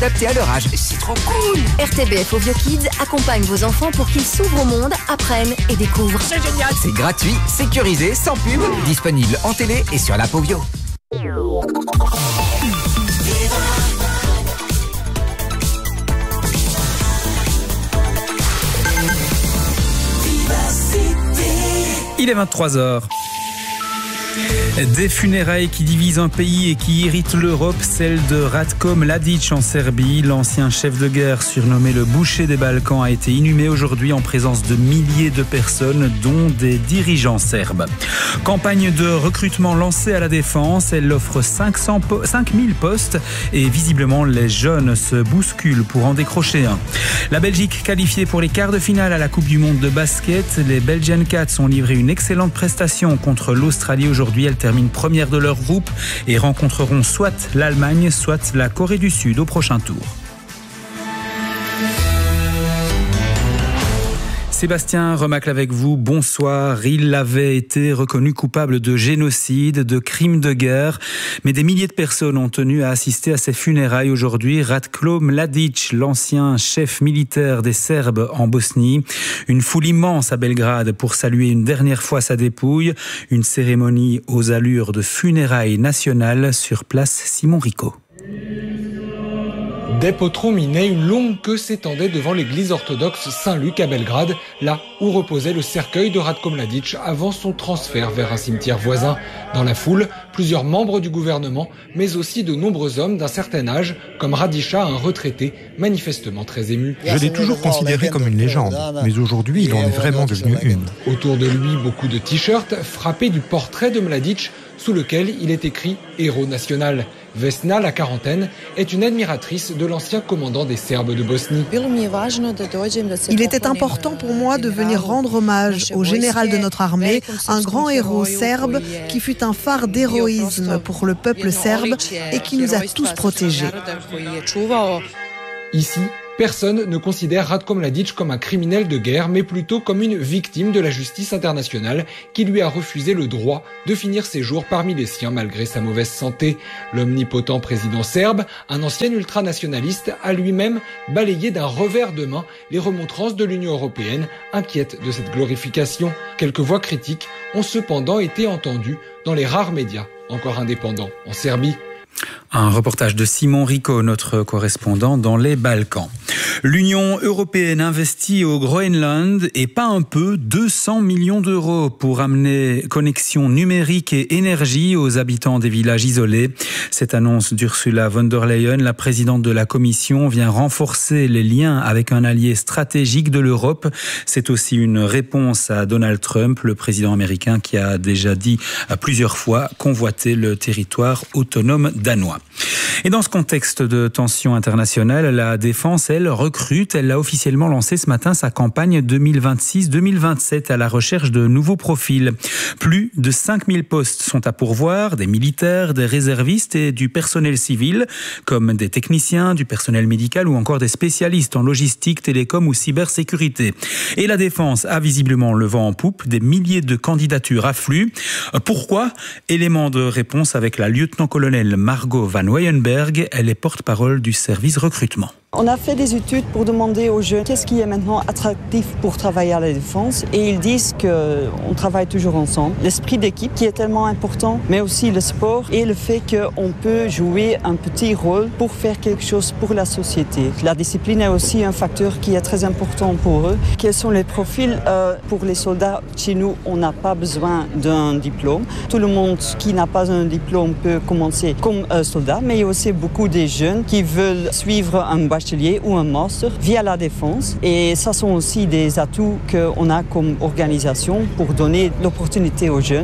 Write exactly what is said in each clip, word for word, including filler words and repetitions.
adaptés à leur âge. C'est trop cool. R T B F Ovio Kids accompagne vos enfants pour qu'ils s'ouvrent au monde, apprennent et découvrent. C'est génial. C'est gratuit, sécurisé, sans pub, disponible en télé et sur l'app Ovio. Il est vingt-trois heures. Des funérailles qui divisent un pays et qui irritent l'Europe, celle de Ratko Mladic en Serbie. L'ancien chef de guerre, surnommé le boucher des Balkans, a été inhumé aujourd'hui en présence de milliers de personnes, dont des dirigeants serbes. Campagne de recrutement lancée à la Défense. Elle offre cinq mille postes et visiblement les jeunes se bousculent pour en décrocher un. La Belgique qualifiée pour les quarts de finale à la Coupe du Monde de basket. Les Belgian Cats ont livré une excellente prestation contre l'Australie aujourd'hui. Elles terminent première de leur groupe et rencontreront soit l'Allemagne, soit la Corée du Sud au prochain tour. Sébastien Remacle avec vous, bonsoir. Il avait été reconnu coupable de génocide, de crimes de guerre, mais des milliers de personnes ont tenu à assister à ses funérailles aujourd'hui. Ratko Mladic, l'ancien chef militaire des Serbes en Bosnie. Une foule immense à Belgrade pour saluer une dernière fois sa dépouille. Une cérémonie aux allures de funérailles nationales sur place Simon Rico. Des potrons minaient, une longue queue s'étendait devant l'église orthodoxe Saint-Luc à Belgrade, là où reposait le cercueil de Ratko Mladic avant son transfert vers un cimetière voisin. Dans la foule, plusieurs membres du gouvernement, mais aussi de nombreux hommes d'un certain âge, comme Radiša, un retraité, manifestement très ému. Je l'ai toujours considéré comme une légende, mais aujourd'hui il en est vraiment devenu une. Autour de lui, beaucoup de t-shirts frappés du portrait de Mladic, sous lequel il est écrit « Héros national ». Vesna, la quarantaine, est une admiratrice de l'ancien commandant des Serbes de Bosnie. Il était important pour moi de venir rendre hommage au général de notre armée, un grand héros serbe qui fut un phare d'héroïsme pour le peuple serbe et qui nous a tous protégés. Ici, personne ne considère Ratko Mladic comme un criminel de guerre, mais plutôt comme une victime de la justice internationale qui lui a refusé le droit de finir ses jours parmi les siens malgré sa mauvaise santé. L'omnipotent président serbe, un ancien ultranationaliste, a lui-même balayé d'un revers de main les remontrances de l'Union européenne, inquiète de cette glorification. Quelques voix critiques ont cependant été entendues dans les rares médias encore indépendants en Serbie. Un reportage de Simon Rico, notre correspondant dans les Balkans. L'Union européenne investit au Groenland, et pas un peu, deux cents millions d'euros pour amener connexion numérique et énergie aux habitants des villages isolés. Cette annonce d'Ursula von der Leyen, la présidente de la Commission, vient renforcer les liens avec un allié stratégique de l'Europe. C'est aussi une réponse à Donald Trump, le président américain qui a déjà dit plusieurs fois convoiter le territoire autonome danois. Et dans ce contexte de tension internationale, la Défense, elle, recrute. Elle a officiellement lancé ce matin sa campagne deux mille vingt-six deux mille vingt-sept à la recherche de nouveaux profils. Plus de cinq mille postes sont à pourvoir, des militaires, des réservistes et du personnel civil, comme des techniciens, du personnel médical ou encore des spécialistes en logistique, télécom ou cybersécurité. Et la Défense a visiblement le vent en poupe, des milliers de candidatures affluent. Pourquoi ? Élément de réponse avec la lieutenant-colonel Margot Van Weyenberg, elle est porte-parole du service recrutement. On a fait des études pour demander aux jeunes qu'est-ce qui est maintenant attractif pour travailler à la Défense et ils disent qu'on travaille toujours ensemble. L'esprit d'équipe qui est tellement important, mais aussi le sport et le fait qu'on peut jouer un petit rôle pour faire quelque chose pour la société. La discipline est aussi un facteur qui est très important pour eux. Quels sont les profils euh, pour les soldats? Chez nous, on n'a pas besoin d'un diplôme. Tout le monde qui n'a pas un diplôme peut commencer comme euh, soldat, mais il y a aussi beaucoup de jeunes qui veulent suivre un bachelier ou un master via la Défense. Et ça sont aussi des atouts qu'on a comme organisation pour donner l'opportunité aux jeunes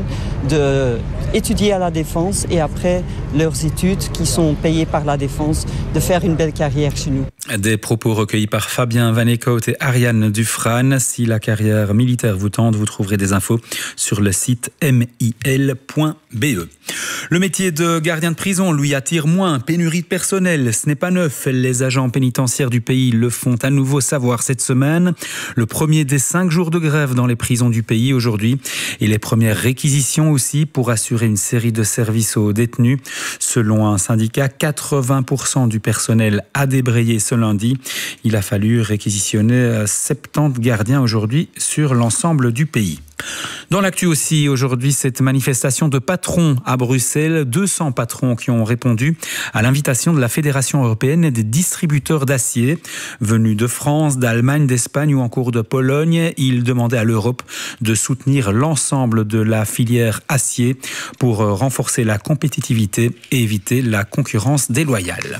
d'étudier à la Défense et après leurs études qui sont payées par la Défense, de faire une belle carrière chez nous. Des propos recueillis par Fabien Van Eekhout et Ariane Dufrane. Si la carrière militaire vous tente, vous trouverez des infos sur le site m i l point b e. Le métier de gardien de prison, lui, attire moins. Pénurie de personnel, ce n'est pas neuf. Les agents pénitentiaires du pays le font à nouveau savoir cette semaine. Le premier des cinq jours de grève dans les prisons du pays aujourd'hui. Et les premières réquisitions aussi pour assurer une série de services aux détenus. Selon un syndicat, quatre-vingts pour cent du personnel a débrayé ce lundi. Il a fallu réquisitionner soixante-dix gardiens aujourd'hui sur l'ensemble du pays. Dans l'actu aussi, aujourd'hui, cette manifestation de patrons à Bruxelles. deux cents patrons qui ont répondu à l'invitation de la Fédération européenne des distributeurs d'acier. Venus de France, d'Allemagne, d'Espagne ou encore de Pologne, ils demandaient à l'Europe de soutenir l'ensemble de la filière acier pour renforcer la compétitivité et éviter la concurrence déloyale.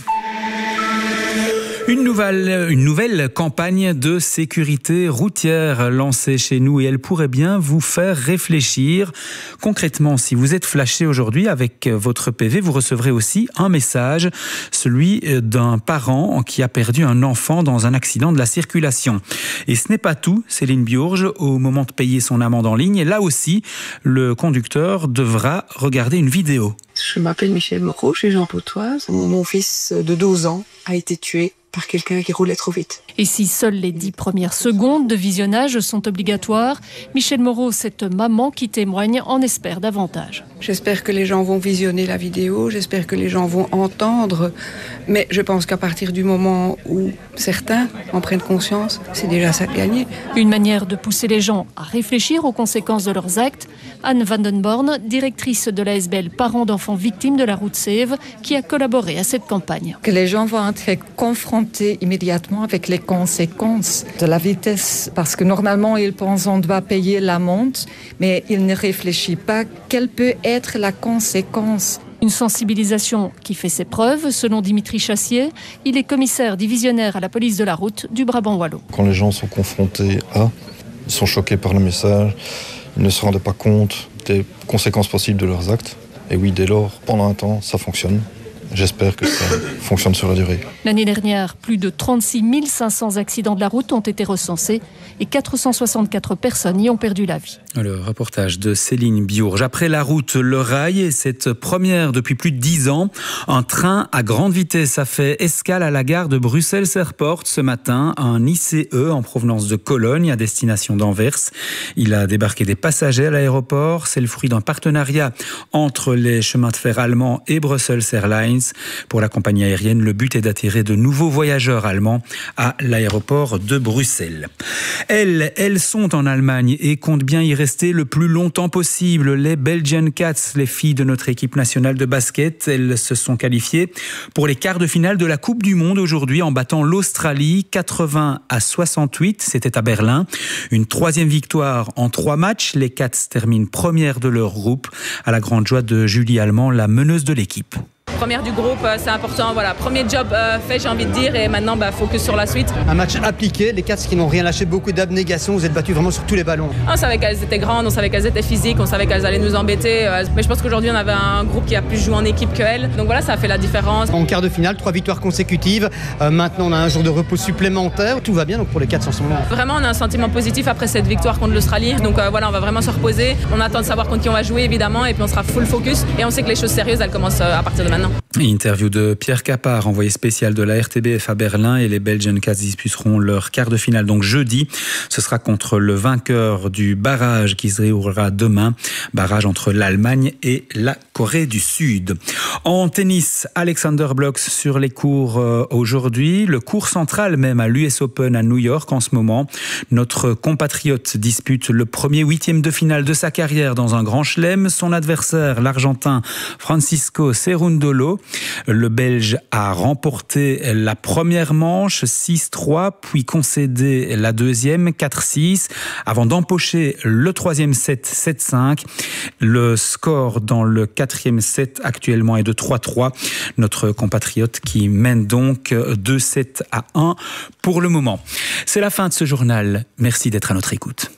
Une nouvelle, une nouvelle campagne de sécurité routière lancée chez nous et elle pourrait bien vous faire réfléchir. Concrètement, si vous êtes flashé aujourd'hui avec votre P V, vous recevrez aussi un message, celui d'un parent qui a perdu un enfant dans un accident de la circulation. Et ce n'est pas tout, Céline Biurge, au moment de payer son amende en ligne, là aussi, le conducteur devra regarder une vidéo. Je m'appelle Michel Moreau, je suis Jean Pontoise. Mon fils de douze ans a été tué par quelqu'un qui roulait trop vite. Et si seules les dix premières secondes de visionnage sont obligatoires, Michel Moreau, cette maman qui témoigne, en espère davantage. J'espère que les gens vont visionner la vidéo, j'espère que les gens vont entendre, mais je pense qu'à partir du moment où certains en prennent conscience, c'est déjà ça de gagner. Une manière de pousser les gens à réfléchir aux conséquences de leurs actes. Anne Vandenborn, directrice de l'A S B L Parents d'enfants victimes de la route Sèvres, qui a collaboré à cette campagne. Que les gens vont être confrontés immédiatement avec les conséquences de la vitesse, parce que normalement ils pensent qu'on doit payer l'amende, mais ils ne réfléchissent pas quelle peut être la conséquence. Une sensibilisation qui fait ses preuves, selon Dimitri Chassier. Il est commissaire divisionnaire à la police de la route du Brabant wallon. Quand les gens sont confrontés à, ils sont choqués par le message, ils ne se rendent pas compte des conséquences possibles de leurs actes. Et oui, dès lors, pendant un temps, ça fonctionne. J'espère que ça fonctionne sur la durée. L'année dernière, plus de trente-six mille cinq cents accidents de la route ont été recensés et quatre cent soixante-quatre personnes y ont perdu la vie. Le reportage de Céline Biurge. Après la route, le rail et cette première depuis plus de dix ans. Un train à grande vitesse a fait escale à la gare de Bruxelles-Airport ce matin. Un I C E en provenance de Cologne à destination d'Anvers. Il a débarqué des passagers à l'aéroport. C'est le fruit d'un partenariat entre les chemins de fer allemands et Brussels Airlines. Pour la compagnie aérienne, le but est d'attirer de nouveaux voyageurs allemands à l'aéroport de Bruxelles. Elles, elles sont en Allemagne et comptent bien y rester le plus longtemps possible. Les Belgian Cats, les filles de notre équipe nationale de basket, elles se sont qualifiées pour les quarts de finale de la Coupe du Monde aujourd'hui en battant l'Australie quatre-vingts à soixante-huit. C'était à Berlin. Une troisième victoire en trois matchs. Les Cats terminent première de leur groupe à la grande joie de Julie Allemand, la meneuse de l'équipe. Première du groupe, c'est important. Voilà, premier job euh, fait, j'ai envie de dire, et maintenant, bah, focus sur la suite. Un match appliqué, les Cats qui n'ont rien lâché, beaucoup d'abnégation, vous êtes battus vraiment sur tous les ballons. On savait qu'elles étaient grandes, on savait qu'elles étaient physiques, on savait qu'elles allaient nous embêter, euh, mais je pense qu'aujourd'hui, on avait un groupe qui a plus joué en équipe qu'elles. Donc voilà, ça a fait la différence. En quart de finale, trois victoires consécutives. Euh, maintenant, on a un jour de repos supplémentaire. Tout va bien donc pour les Cats en ce moment. Vraiment, on a un sentiment positif après cette victoire contre l'Australie. Donc euh, voilà, on va vraiment se reposer. On attend de savoir contre qui on va jouer, évidemment, et puis on sera full focus. Et on sait que les choses sérieuses, elles commencent euh, à partir de maintenant. Interview de Pierre Capard, envoyé spécial de la R T B F à Berlin, et les Belgian Cats disputeront leur quart de finale donc jeudi. Ce sera contre le vainqueur du barrage qui se déroulera demain, barrage entre l'Allemagne et la Corée du Sud. En tennis, Alexander Blocks sur les cours euh, aujourd'hui, le cours central même à l'U S Open à New York en ce moment. Notre compatriote dispute le premier huitième de finale de sa carrière dans un grand chelem. Son adversaire, l'Argentin Francisco Cerundolo. Le Belge a remporté la première manche six trois, puis concédé la deuxième quatre six, avant d'empocher le troisième set sept cinq. Le score dans le quatrième set actuellement est de trois trois. Notre compatriote qui mène donc deux sept à un pour le moment. C'est la fin de ce journal. Merci d'être à notre écoute.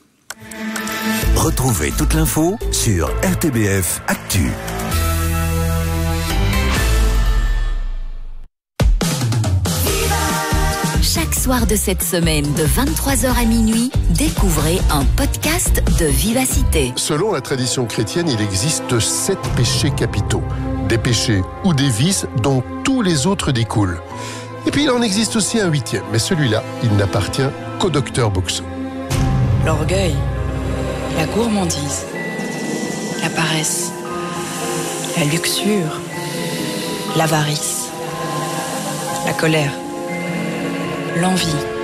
Retrouvez toute l'info sur R T B F Actu. soirs de cette semaine de vingt-trois heures à minuit, découvrez un podcast de Vivacité. Selon la tradition chrétienne, il existe sept péchés capitaux. Des péchés ou des vices dont tous les autres découlent. Et puis il en existe aussi un huitième, mais celui-là, il n'appartient qu'au docteur Boxeau. L'orgueil, la gourmandise, la paresse, la luxure, l'avarice, la colère, l'envie.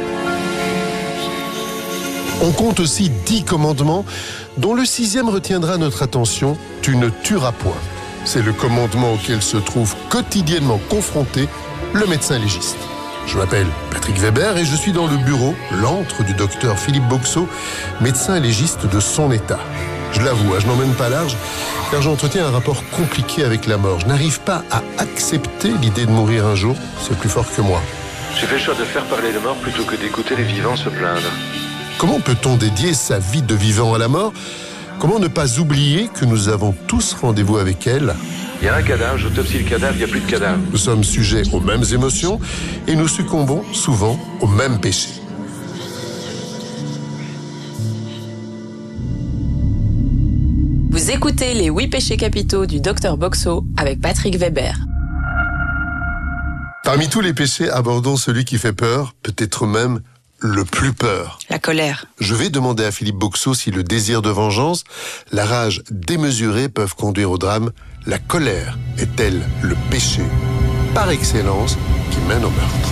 On compte aussi dix commandements, dont le sixième retiendra notre attention, tu ne tueras point. C'est le commandement auquel se trouve quotidiennement confronté le médecin légiste. Je m'appelle Patrick Weber et je suis dans le bureau, l'antre du docteur Philippe Boxeau, médecin légiste de son état. Je l'avoue, je n'emmène pas large, car j'entretiens un rapport compliqué avec la mort. Je n'arrive pas à accepter l'idée de mourir un jour, c'est plus fort que moi. J'ai fait le choix de faire parler les morts plutôt que d'écouter les vivants se plaindre. Comment peut-on dédier sa vie de vivant à la mort ? Comment ne pas oublier que nous avons tous rendez-vous avec elle ? Il y a un cadavre, j'autopsie le cadavre, il n'y a plus de cadavre. Nous sommes sujets aux mêmes émotions et nous succombons souvent aux mêmes péchés. Vous écoutez les huit péchés capitaux du docteur Boxeau avec Patrick Weber. Parmi tous les péchés, abordons celui qui fait peur, peut-être même le plus peur. La colère. Je vais demander à Philippe Boxeau si le désir de vengeance, la rage démesurée peuvent conduire au drame. La colère est-elle le péché par excellence qui mène au meurtre?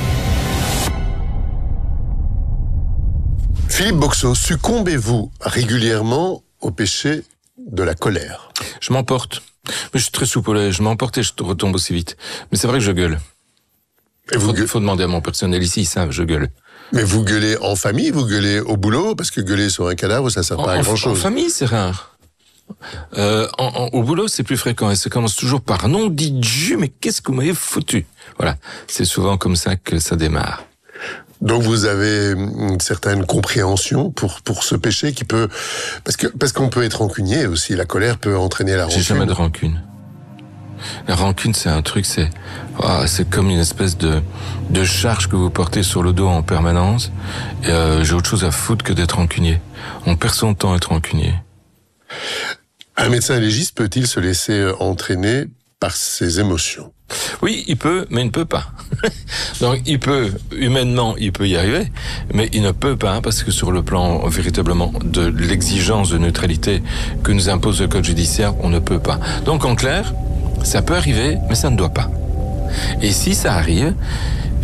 Philippe Boxeau, succombez-vous régulièrement au péché de la colère? Je m'emporte. Mais je suis très souple, je m'emporte et je retombe aussi vite. Mais c'est vrai que je gueule. Il faut, faut demander à mon personnel ici, ils savent, je gueule. Mais vous gueulez en famille, vous gueulez au boulot, parce que gueuler sur un cadavre, ça sert en, pas à grand-chose. En famille, c'est rare. Euh, en, en, au boulot, c'est plus fréquent et ça commence toujours par « Non, dit Dieu, mais qu'est-ce que vous m'avez foutu ?» Voilà, c'est souvent comme ça que ça démarre. Donc vous avez une certaine compréhension pour pour ce péché qui peut... Parce que parce qu'on peut être rancunier aussi, la colère peut entraîner la rancune. J'ai jamais de rancune. La rancune, c'est un truc, c'est oh, c'est comme une espèce de de charge que vous portez sur le dos en permanence. Et euh, j'ai autre chose à foutre que d'être rancunier. On perd son temps à être rancunier. Un médecin légiste peut-il se laisser entraîner par ses émotions? Oui, il peut, mais il ne peut pas. Donc, il peut, humainement, il peut y arriver, mais il ne peut pas, parce que sur le plan, véritablement, de l'exigence de neutralité que nous impose le code judiciaire, on ne peut pas. Donc, en clair, ça peut arriver, mais ça ne doit pas. Et si ça arrive,